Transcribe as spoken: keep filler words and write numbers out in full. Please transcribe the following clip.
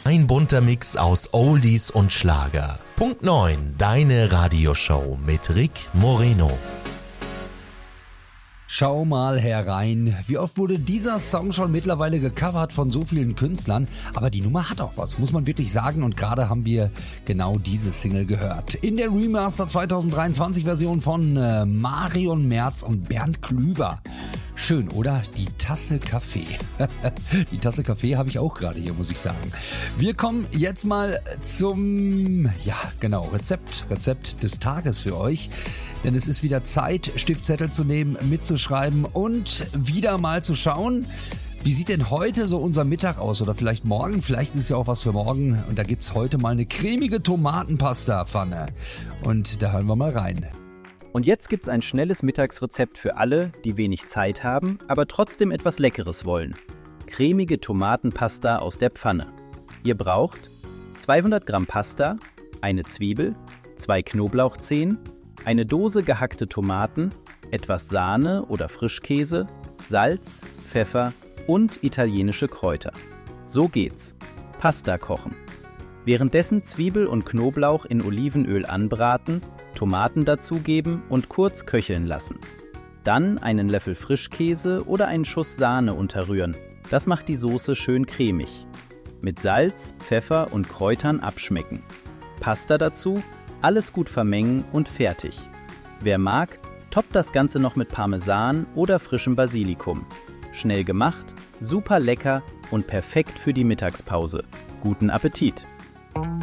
Ein bunter Mix aus Oldies und Schlager. Punkt neun, deine Radioshow mit Rick Moreno. Schau mal herein, wie oft wurde dieser Song schon mittlerweile gecovert von so vielen Künstlern, aber die Nummer hat auch was, muss man wirklich sagen, und gerade haben wir genau diese Single gehört. In der Remaster zwanzig dreiundzwanzig Version von äh, Marion Merz und Bernd Klüver. Schön, oder? Die Tasse Kaffee. Die Tasse Kaffee habe ich auch gerade hier, muss ich sagen. Wir kommen jetzt mal zum, ja genau, Rezept, Rezept des Tages für euch. Denn es ist wieder Zeit, Stiftzettel zu nehmen, mitzuschreiben und wieder mal zu schauen, wie sieht denn heute so unser Mittag aus oder vielleicht morgen, vielleicht ist ja auch was für morgen. Und da gibt's heute mal eine cremige Tomatenpasta-Pfanne. Und da hören wir mal rein. Und jetzt gibt's ein schnelles Mittagsrezept für alle, die wenig Zeit haben, aber trotzdem etwas Leckeres wollen. Cremige Tomatenpasta aus der Pfanne. Ihr braucht zweihundert Gramm Pasta, eine Zwiebel, zwei Knoblauchzehen, eine Dose gehackte Tomaten, etwas Sahne oder Frischkäse, Salz, Pfeffer und italienische Kräuter. So geht's. Pasta kochen. Währenddessen Zwiebel und Knoblauch in Olivenöl anbraten, Tomaten dazugeben und kurz köcheln lassen. Dann einen Löffel Frischkäse oder einen Schuss Sahne unterrühren. Das macht die Soße schön cremig. Mit Salz, Pfeffer und Kräutern abschmecken. Pasta dazu, alles gut vermengen und fertig. Wer mag, toppt das Ganze noch mit Parmesan oder frischem Basilikum. Schnell gemacht, super lecker und perfekt für die Mittagspause. Guten Appetit!